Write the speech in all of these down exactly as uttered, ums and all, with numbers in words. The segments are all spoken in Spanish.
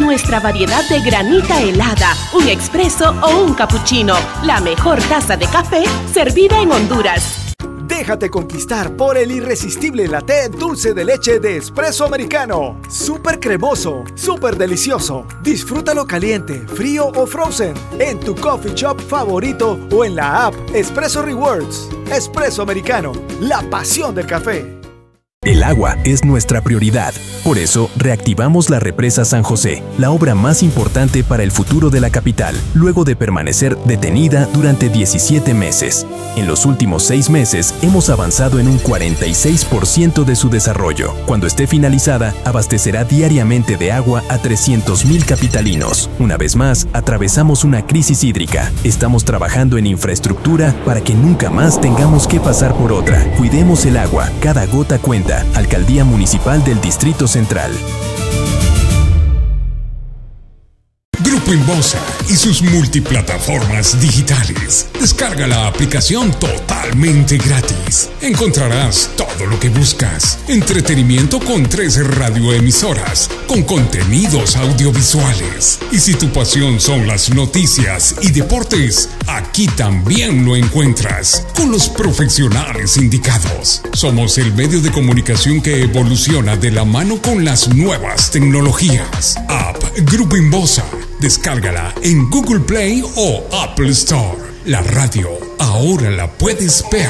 nuestra variedad de granita helada, un expreso o un cappuccino. La mejor taza de café servida en Honduras. Déjate conquistar por el irresistible latte dulce de leche de Espresso Americano. Súper cremoso, súper delicioso. Disfrútalo caliente, frío o frozen en tu coffee shop favorito o en la app Espresso Rewards. Espresso Americano, la pasión del café. El agua es nuestra prioridad. Por eso, reactivamos la represa San José, la obra más importante para el futuro de la capital, luego de permanecer detenida durante diecisiete meses. En los últimos seis meses, hemos avanzado en un cuarenta y seis por ciento de su desarrollo. Cuando esté finalizada, abastecerá diariamente de agua a trescientos mil capitalinos. Una vez más, atravesamos una crisis hídrica. Estamos trabajando en infraestructura para que nunca más tengamos que pasar por otra. Cuidemos el agua, cada gota cuenta. Alcaldía Municipal del Distrito Central. Grupo Inbosa y sus multiplataformas digitales. Descarga la aplicación totalmente gratis. Encontrarás todo lo que buscas. Entretenimiento con tres radioemisoras, con contenidos audiovisuales. Y si tu pasión son las noticias y deportes, aquí también lo encuentras, con los profesionales indicados. Somos el medio de comunicación que evoluciona de la mano con las nuevas tecnologías. App Grupo Inbosa. Descárgala en Google Play o Apple Store. La radio ahora la puedes ver.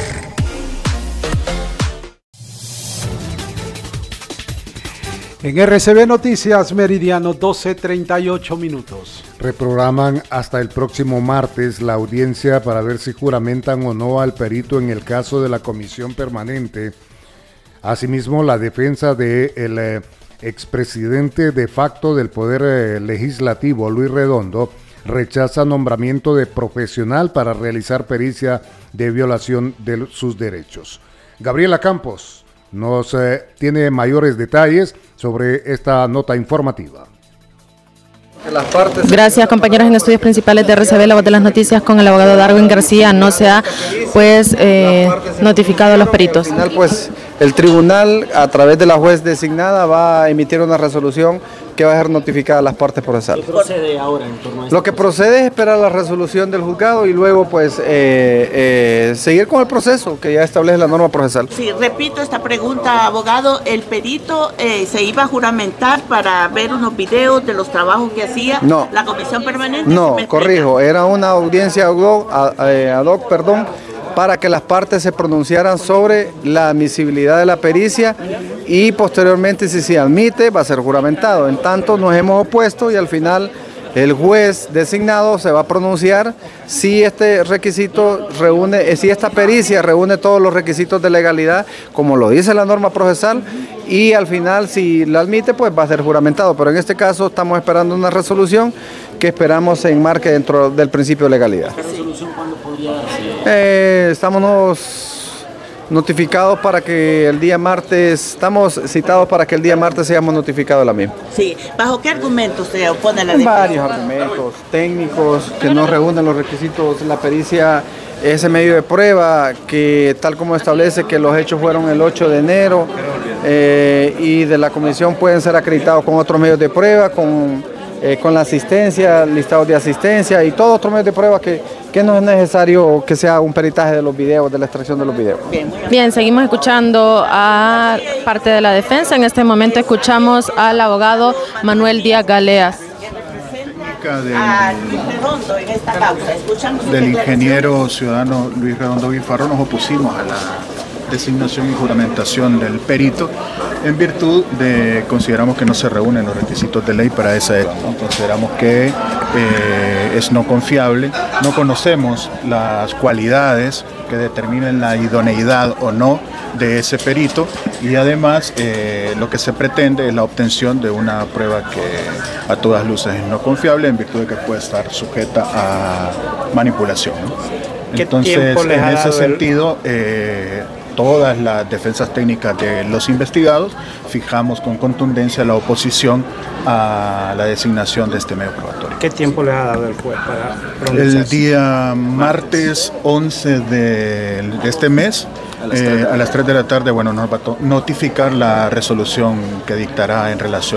En R C B Noticias Meridiano, doce treinta y ocho minutos. Reprograman hasta el próximo martes la audiencia para ver si juramentan o no al perito en el caso de la comisión permanente. Asimismo, la defensa del de expresidente de facto del Poder eh, Legislativo, Luis Redondo, rechaza nombramiento de profesional para realizar pericia de violación de sus derechos. Gabriela Campos nos eh, tiene mayores detalles sobre esta nota informativa. Gracias, compañeros. En estudios principales de R C B, la voz de las noticias, con el abogado Darwin García. No se ha pues eh, notificado a los peritos. Al final, pues el tribunal, a través de la juez designada, va a emitir una resolución que va a ser notificada a las partes procesales. ¿Qué procede ahora en torno a esto? Lo que procede es esperar la resolución del juzgado y luego pues eh, eh, seguir con el proceso que ya establece la norma procesal. Sí, repito esta pregunta, abogado. El perito eh, se iba a juramentar para ver unos videos de los trabajos que hacía no, la comisión permanente. No, corrijo, era una audiencia ad hoc, ad hoc, perdón, para que las partes se pronunciaran sobre la admisibilidad de la pericia y posteriormente, si se admite, va a ser juramentado. En tanto, nos hemos opuesto y al final el juez designado se va a pronunciar si este requisito reúne, si esta pericia reúne todos los requisitos de legalidad, como lo dice la norma procesal, y al final, si la admite, pues va a ser juramentado. Pero en este caso estamos esperando una resolución que esperamos se enmarque dentro del principio de legalidad. ¿Qué resolución cuándo podría darse? Eh, estamos notificados para que el día martes, estamos citados para que el día martes seamos notificados de la misma. Sí, ¿bajo qué argumentos se opone la defensa? Varios argumentos técnicos que no reúnen los requisitos. La pericia es ese medio de prueba que, tal como establece que los hechos fueron el ocho de enero eh, y de la comisión pueden ser acreditados con otros medios de prueba, con, eh, con la asistencia, listados de asistencia y todos otros medios de prueba que, que no es necesario que sea un peritaje de los videos, de la extracción de los videos. Bien, seguimos escuchando a parte de la defensa. En este momento escuchamos al abogado Manuel Díaz Galeas. Del, del ingeniero ciudadano Luis Redondo Bifarro, nos opusimos a la designación y juramentación del perito en virtud de, consideramos que no se reúnen los requisitos de ley para esa época. Consideramos que eh, es no confiable, no conocemos las cualidades que determinen la idoneidad o no de ese perito y además eh, lo que se pretende es la obtención de una prueba que a todas luces es no confiable en virtud de que puede estar sujeta a manipulación, ¿no? Entonces, en ese sentido, eh, todas las defensas técnicas de los investigados fijamos con contundencia la oposición a la designación de este medio probatorio. ¿Qué tiempo le ha dado el juez para pronunciarse? El día martes once de, de este mes, a las, eh, a las tres de la tarde, bueno, nos va a notificar la resolución que dictará en relación